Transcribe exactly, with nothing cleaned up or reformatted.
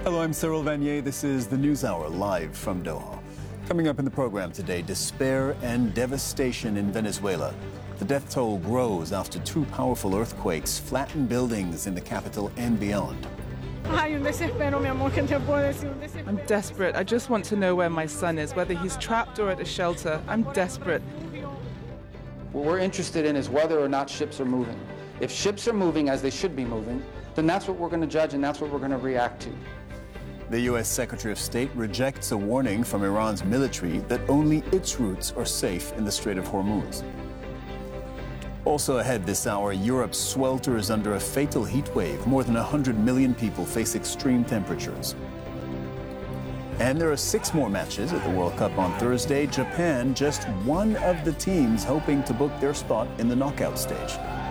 Hello, I'm Cyril Vanier. This is the NewsHour live from Doha. Coming up in the program today, despair and devastation in Venezuela. The death toll grows after two powerful earthquakes flatten buildings in the capital and beyond. I'm desperate. I just want to know where my son is, whether he's trapped or at a shelter. I'm desperate. What we're interested in is whether or not ships are moving. If ships are moving as they should be moving, then that's what we're going to judge and that's what we're going to react to. The U S Secretary of State rejects a warning from Iran's military that only its routes are safe in the Strait of Hormuz. Also ahead this hour, Europe swelters under a fatal heat wave. More than one hundred million people face extreme temperatures. And there are six more matches at the World Cup on Thursday. Japan, just one of the teams hoping to book their spot in the knockout stage.